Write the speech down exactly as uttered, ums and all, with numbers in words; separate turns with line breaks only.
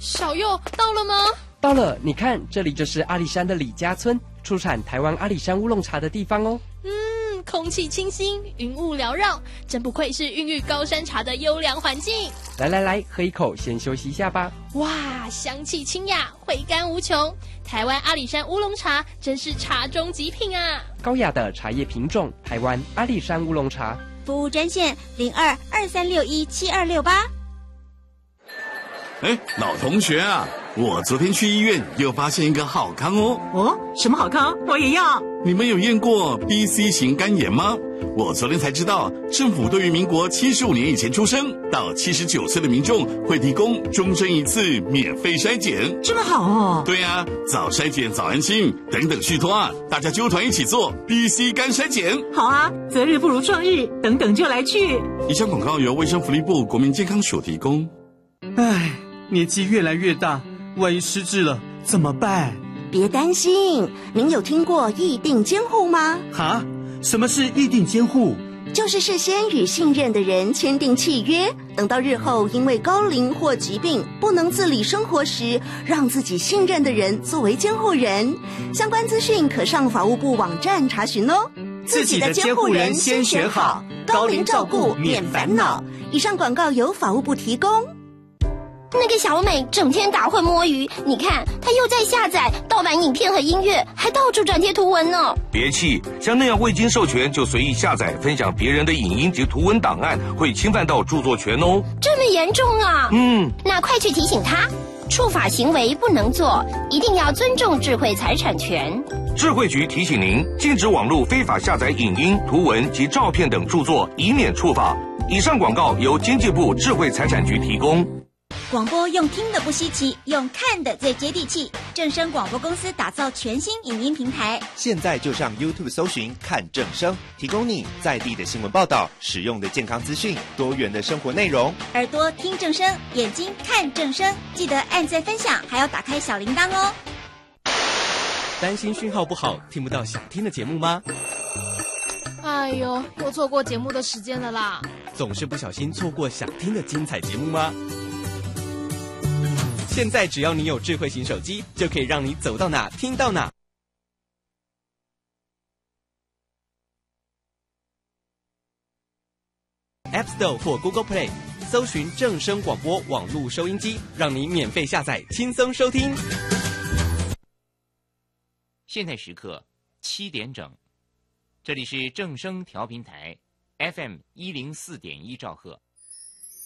小佑到了吗？
到了，你看，这里就是阿里山的李家村，出产台湾阿里山乌龙茶的地方哦。
嗯，空气清新，云雾缭绕，真不愧是孕育高山茶的优良环境。
来来来，喝一口，先休息一下吧。
哇，香气清雅，回甘无穷。台湾阿里山乌龙茶真是茶中极品啊！
高雅的茶叶品种，台湾阿里山乌龙茶。
服务专线零二二三六一七二六八。
哎，老同学啊，我昨天去医院又发现一个好康哦。
哦，什么好康？我也要。
你们有验过 B C 型肝炎吗？我昨天才知道，政府对于民国七十五年以前出生到七十九岁的民众会提供终身一次免费筛检。
这么好哦。
对啊，早筛检早安心，等等续托啊，大家揪团一起做 B C 肝筛检。
好啊，择日不如撞日，等等就来去。
以上广告由卫生福利部国民健康署提供。
唉，年纪越来越大，万一失智了怎么办？
别担心，您有听过议定监护吗？
哈？什么是议定监护？
就是事先与信任的人签订契约，等到日后因为高龄或疾病不能自理生活时，让自己信任的人作为监护人。相关资讯可上法务部网站查询哦。
自己的监护人先选好，
高龄照顾免烦恼。以上广告由法务部提供。
那个小美整天打混摸鱼，你看她又在下载盗版影片和音乐，还到处转贴图文呢。
别气，像那样未经授权就随意下载分享别人的影音及图文档案，会侵犯到著作权哦。
这么严重啊？
嗯，
那快去提醒她，触法行为不能做，一定要尊重智慧财产权。
智慧局提醒您，禁止网络非法下载影音、图文及照片等著作，以免触法。以上广告由经济部智慧财产局提供。
广播用听的不稀奇，用看的最接地气。正声广播公司打造全新影音平台，
现在就上 YouTube 搜寻看正声，提供你在地的新闻报道、实用的健康资讯、多元的生活内容。
耳朵听正声，眼睛看正声，记得按赞分享，还要打开小铃铛哦。
担心讯号不好，听不到想听的节目吗？
哎呦，又错过节目的时间了啦！
总是不小心错过想听的精彩节目吗？现在只要你有智慧型手机，就可以让你走到哪听到哪。App Store 或 Google Play 搜寻正声广播网络收音机，让你免费下载，轻松收听。
现在时刻七点整，这里是正声调频台 F M 一零四点一兆赫。